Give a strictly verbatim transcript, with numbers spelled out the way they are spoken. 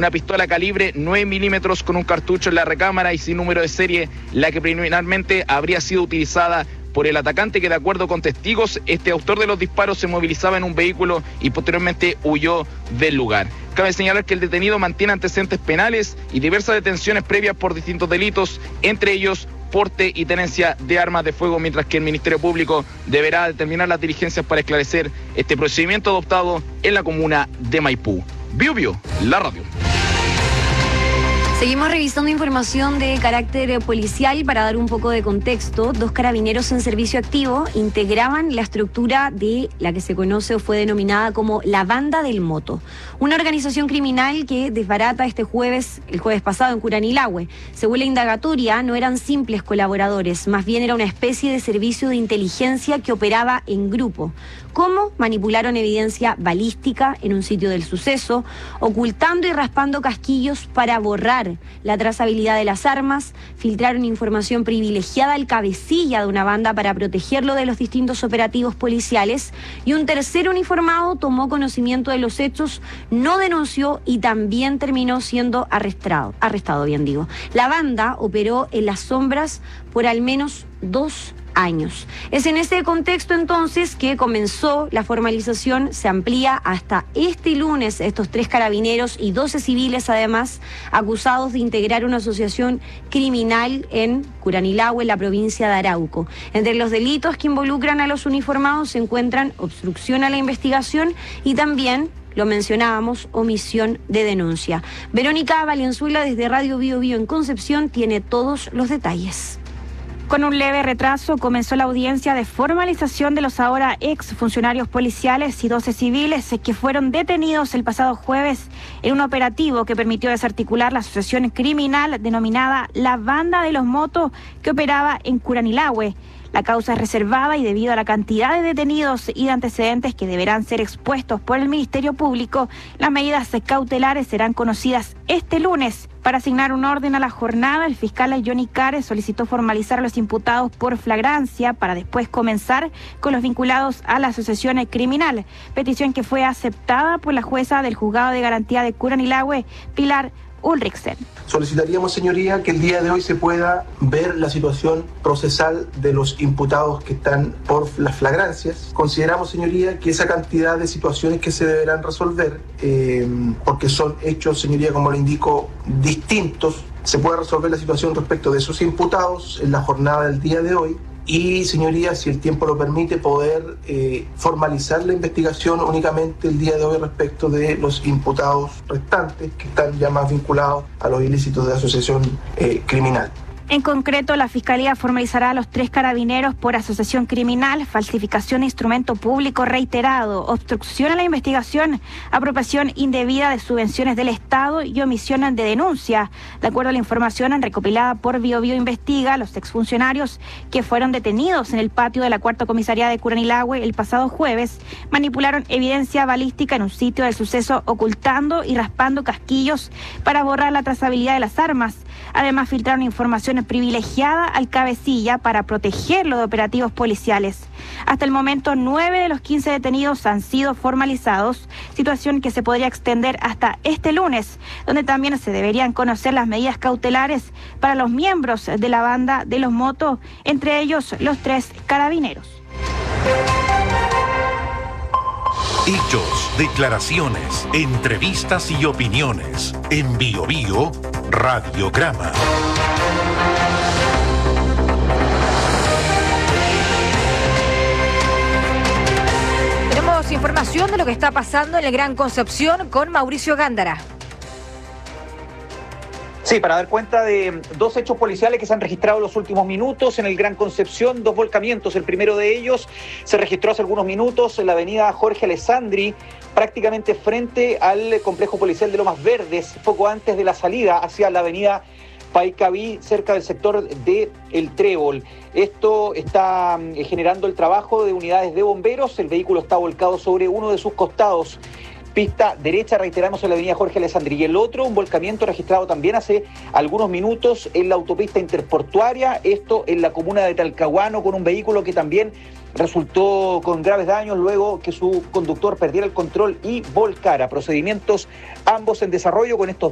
una pistola calibre nueve milímetros con un cartucho en la recámara y sin número de serie, la que preliminarmente habría sido utilizada por el atacante, que de acuerdo con testigos, este autor de los disparos se movilizaba en un vehículo y posteriormente huyó del lugar. Cabe señalar que el detenido mantiene antecedentes penales y diversas detenciones previas por distintos delitos, entre ellos porte y tenencia de armas de fuego, mientras que el Ministerio Público deberá determinar las diligencias para esclarecer este procedimiento adoptado en la comuna de Maipú. Bio Bio, la radio. Seguimos revisando información de carácter policial para dar un poco de contexto. Dos carabineros en servicio activo integraban la estructura de la que se conoce o fue denominada como la Banda del Moto, una organización criminal que desbarata este jueves, el jueves pasado en Curanilahue. Según la indagatoria, no eran simples colaboradores, más bien era una especie de servicio de inteligencia que operaba en grupo. ¿Cómo? Manipularon evidencia balística en un sitio del suceso, ocultando y raspando casquillos para borrar la trazabilidad de las armas, filtraron información privilegiada al cabecilla de una banda para protegerlo de los distintos operativos policiales, y un tercer uniformado tomó conocimiento de los hechos, no denunció y también terminó siendo arrestado, arrestado, bien digo. La banda operó en las sombras por al menos dos años. Es en ese contexto entonces que comenzó la formalización, se amplía hasta este lunes estos tres carabineros y doce civiles además acusados de integrar una asociación criminal en Curanilahue, en la provincia de Arauco. Entre los delitos que involucran a los uniformados se encuentran obstrucción a la investigación y también, lo mencionábamos, omisión de denuncia. Verónica Valenzuela desde Radio Bio Bio en Concepción tiene todos los detalles. Con un leve retraso comenzó la audiencia de formalización de los ahora ex funcionarios policiales y doce civiles que fueron detenidos el pasado jueves en un operativo que permitió desarticular la asociación criminal denominada La Banda de los Motos, que operaba en Curanilahue. La causa es reservada y debido a la cantidad de detenidos y de antecedentes que deberán ser expuestos por el Ministerio Público, las medidas cautelares serán conocidas este lunes. Para asignar un orden a la jornada, el fiscal Johnny Cares solicitó formalizar a los imputados por flagrancia para después comenzar con los vinculados a la asociación criminal, petición que fue aceptada por la jueza del Juzgado de Garantía de Curanilahue, Pilar Ulrichsen. Solicitaríamos, señoría, que el día de hoy se pueda ver la situación procesal de los imputados que están por las flagrancias. Consideramos, señoría, que esa cantidad de situaciones que se deberán resolver, eh, porque son hechos, señoría, como le indico, distintos, se puede resolver la situación respecto de esos imputados en la jornada del día de hoy. Y, señoría, si el tiempo lo permite, poder eh, formalizar la investigación únicamente el día de hoy respecto de los imputados restantes que están ya más vinculados a los ilícitos de asociación eh, criminal. En concreto, la Fiscalía formalizará a los tres carabineros por asociación criminal, falsificación de instrumento público reiterado, obstrucción a la investigación, apropiación indebida de subvenciones del Estado y omisión de denuncia. De acuerdo a la información recopilada por Bio Bio Investiga, los exfuncionarios que fueron detenidos en el patio de la Cuarta Comisaría de Curanilahue el pasado jueves manipularon evidencia balística en un sitio del suceso, ocultando y raspando casquillos para borrar la trazabilidad de las armas. Además, filtraron información privilegiada al cabecilla para protegerlo de operativos policiales. Hasta el momento, nueve de los quince detenidos han sido formalizados, situación que se podría extender hasta este lunes, donde también se deberían conocer las medidas cautelares para los miembros de la Banda de los Motos, entre ellos los tres carabineros. Hechos, declaraciones, entrevistas y opiniones. En Bio Bio, Radiograma. Tenemos información de lo que está pasando en el Gran Concepción con Mauricio Gándara. Sí, para dar cuenta de dos hechos policiales que se han registrado en los últimos minutos en el Gran Concepción, dos volcamientos. El primero de ellos se registró hace algunos minutos en la avenida Jorge Alessandri, prácticamente frente al complejo policial de Lomas Verdes, poco antes de la salida hacia la avenida Paicaví, cerca del sector de El Trébol. Esto está generando el trabajo de unidades de bomberos. El vehículo está volcado sobre uno de sus costados. Pista derecha, reiteramos, en la avenida Jorge Alessandri. Y el otro, un volcamiento registrado también hace algunos minutos en la autopista interportuaria, esto en la comuna de Talcahuano, con un vehículo que también resultó con graves daños luego que su conductor perdiera el control y volcara. Procedimientos ambos en desarrollo con estos